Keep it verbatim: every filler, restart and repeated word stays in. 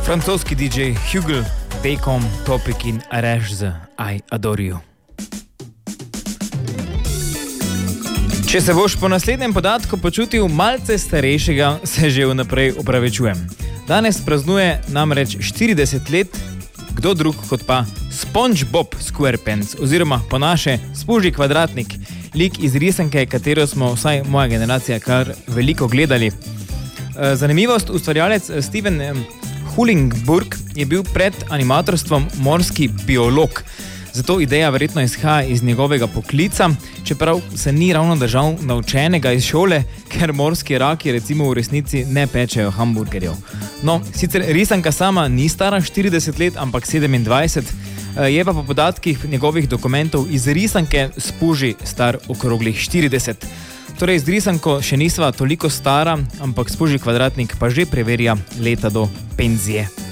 Francoski D J Hugel, Bacon, Topic in Areš z I Adore You. Če se boš po naslednjem podatku počutil malce starejšega, se že vnaprej opravičujem. Danes praznuje namreč štirideset let, kdo drug kot pa SpongeBob SquarePants, oziroma po naše Spuži kvadratnik, lik iz risanke, katero smo vsaj moja generacija kar veliko gledali. Zanimivost, ustvarjalec Steven Hullingburg je bil pred animatorstvom morski biolog. Zato ideja verjetno izhaja iz njegovega poklica, čeprav se ni ravno držal naučenega iz šole, ker morski raki recimo v resnici ne pečejo hamburgerjev. No, sicer risanka sama ni stara štirideset let, ampak sedemindvajset, je pa po podatkih njegovih dokumentov iz risanke Spuži star okroglih štirideset. Torej, z risanko še nisva toliko stara, ampak Spuži kvadratnik pa že preverja leta do penzije.